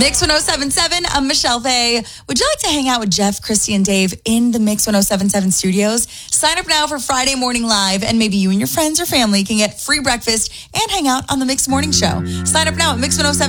Mix 1077, I'm Michelle Faye. Would you like to hang out with Jeff, Christy, and Dave in the Mix 1077 studios? Sign up now for Friday Morning Live, and maybe you and your friends or family can get free breakfast and hang out on the Mix Morning Show. Sign up now at Mix 1077.